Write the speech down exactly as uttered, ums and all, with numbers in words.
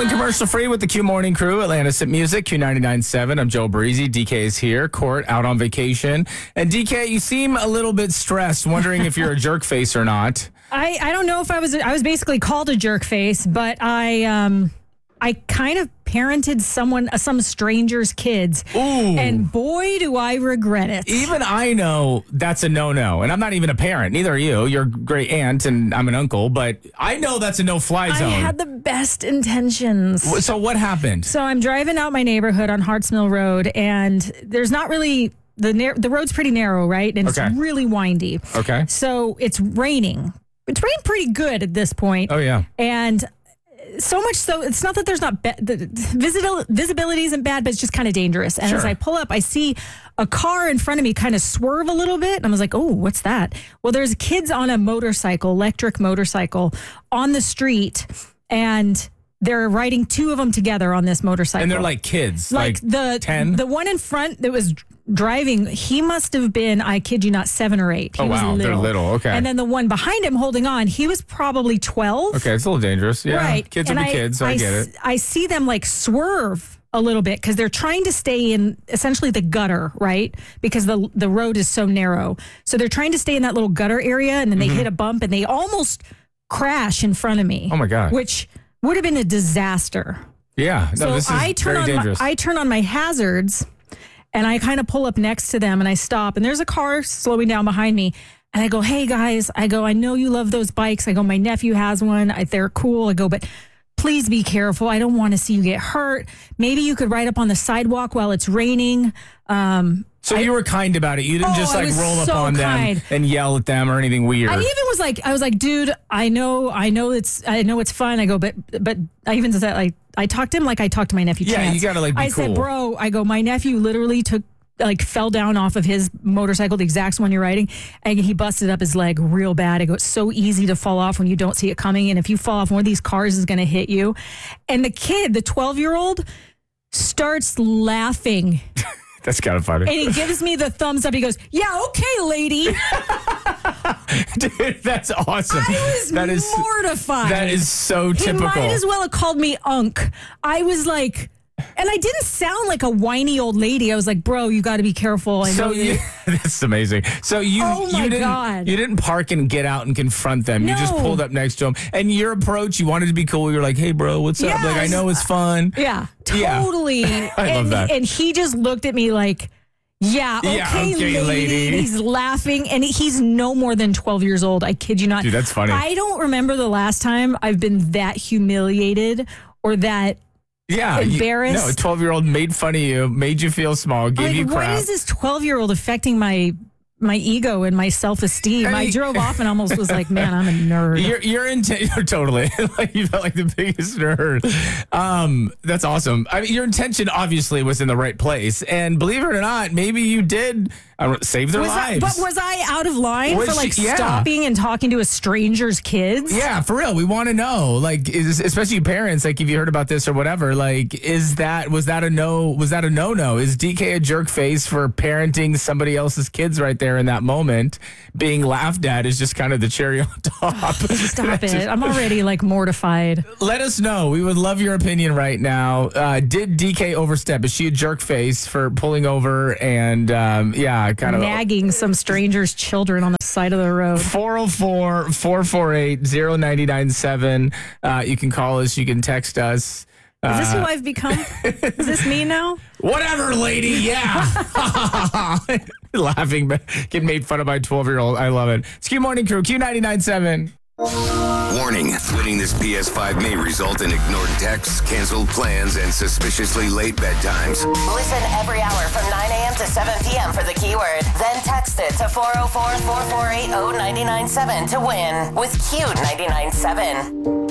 Rolling commercial free with the Q Morning Crew, Atlantis at Music, Q ninety-nine point seven. I'm Joe Breezy. D K is here. Court out on vacation. And D K, you seem a little bit stressed, wondering if you're a jerk face or not. I, I don't know if I was I was basically called a jerk face, but I um I kind of parented someone uh, some stranger's kids. Ooh. And boy, do I regret it. Even I know that's a no-no. And I'm not even a parent. Neither are you. You're a great aunt and I'm an uncle. But I know that's a no-fly zone. I had the best intentions. So what happened? So I'm driving out my neighborhood on Harts Mill Road, and there's not really, the nar- the road's pretty narrow, right? And Okay. it's really windy. Okay. So it's raining. It's rained pretty good at this point. Oh, yeah. And so much so, it's not that there's not, be- the visibil- visibility isn't bad, but it's just kind of dangerous. And Sure. as I pull up, I see a car in front of me kind of swerve a little bit. And I was like, oh, what's that? Well, there's kids on a motorcycle, electric motorcycle, on the street. And they're riding two of them together on this motorcycle. And they're like kids. Like, Like, the ten? the one in front that was driving, he must have been, I kid you not, seven or eight. He Oh, was wow. They're little. Okay. And then the one behind him holding on, he was probably twelve. Okay, it's a little dangerous. Yeah. Right. Kids And will be I, kids, so I, I get s- it. I see them like swerve a little bit because they're trying to stay in essentially the gutter, right? Because the the road is so narrow. So they're trying to stay in that little gutter area, and then they hit a bump and they almost crash in front of me. Oh, my God. Which would have been a disaster. Yeah. No, So this is I turn very on dangerous. my, I turn on my hazards, and I kind of pull up next to them, and I stop, and there's a car slowing down behind me, and I go, "Hey guys," I go, "I know you love those bikes." I go, "My nephew has one. I, they're cool." I go, "But please be careful. I don't want to see you get hurt. Maybe you could ride up on the sidewalk while it's raining." Um, So you were kind about it. You didn't Oh, just I like was roll up so on kind. them and yell at them or anything weird. I even was like, I was like, dude, I know, I know it's, I know it's fun. I go, but, but I even said, like, I talked to him like I talked to my nephew. Yeah, Chance. you gotta, like, be I said, cool. bro, I go, my nephew literally took, like, fell down off of his motorcycle, the exact one you're riding, and he busted up his leg real bad. I go, it's so easy to fall off when you don't see it coming, and if you fall off, one of these cars is going to hit you. And the kid, the twelve year old, starts laughing. That's kind of funny. And he gives me the thumbs up. He goes, "Yeah, okay, lady." Dude, that's awesome. I was that is mortified. That is so He typical. might as well have called me Unk. I was like, and I didn't sound like a whiny old lady. I was like, bro, you got to be careful. I So know you, that's amazing. So you, Oh, my you didn't, God. you didn't park and get out and confront them. You just No. pulled up next to them. And your approach, you wanted to be cool. You're like, "Hey, bro, what's up?" Like, I Yes. know it's fun. Yeah, Yeah. totally. I and, love that. And he just looked at me like, yeah, okay, Yeah, okay, lady. lady. And he's laughing, and he's no more than twelve years old. I kid you not. Dude, that's funny. I don't remember the last time I've been that humiliated or that. Yeah. you- Embarrassed. no, a twelve-year-old made fun of you, made you feel small, gave Like, you what crap. is this twelve-year-old affecting my my ego and my self-esteem? I I, mean- drove off and almost was like, man, I'm a nerd. Your your intent totally like you felt like the biggest nerd. Um, that's awesome. I mean, your intention obviously was in the right place, and believe it or not, maybe you did uh, save their Was I, lives. but was I out of line Was for like she- yeah. stopping and talking to a stranger's kids? Yeah, for real. We want to know, like, is, especially parents, like, if you heard about this or whatever, like, is that, was that a no, was that a no-no? Is D K a jerk face for parenting somebody else's kids right there in that moment? Being laughed at is just kind of the cherry on top. Stop it. I'm already like mortified. Let us know. We would love your opinion right now. Uh, did D K overstep? Is she a jerk face for pulling over and, um, yeah, kind of Nagging some stranger's children on the side of the road. four oh four, four four eight, oh nine nine seven. Uh, you can call us. You can text us. Is this who Uh, I've become? Is this me now? Whatever, lady. Yeah. Laughing, but getting made fun of by a twelve-year-old. I love it. It's Q Morning Crew, Q ninety-nine point seven. Warning, winning this P S five may result in ignored texts, canceled plans, and suspiciously late bedtimes. Listen every hour from nine a.m. to seven p.m. for the keyword. Then text it to four oh four, four four eight, oh nine nine seven to win with Q ninety-nine point seven.